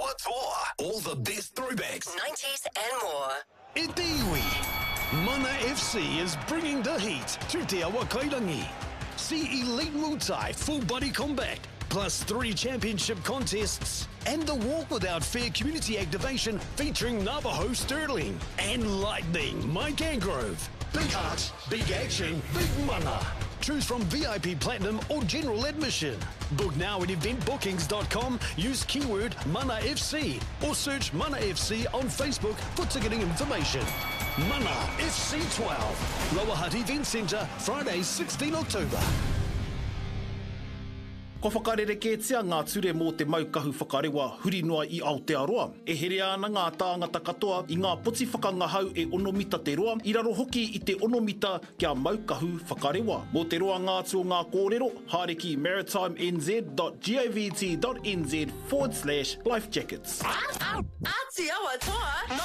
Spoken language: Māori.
Toa Toa. All the best throwbacks. 90s and more. E te iwi. Mana FC is bringing the heat to Te Awa Kairangi. See Elite Muay Thai full body combat, plus 3 championship contests, and the Walk Without Fear community activation featuring Navajo Sterling and Lightning Mike Angrove. Big heart, big action, big mana. Choose from VIP Platinum or General Admission. Book now at eventbookings.com. Use keyword Mana FC or search Mana FC on Facebook for ticketing information. Mana FC 12. Lower Hutt Event Centre, Friday 16 October. Ko whakarere ngā ture mō te maukahu whakarewa huri noa I Aotearoa. E here ana ngā tāngata katoa I ngā poti whakangahau e 1 mita te roa, I raro hoki I te 1 mita kia maukahu whakarewa. Mō te roa ngātua ngā kōrero, hareki maritimενz.govt.nz/lifejackets. Āti awa toa.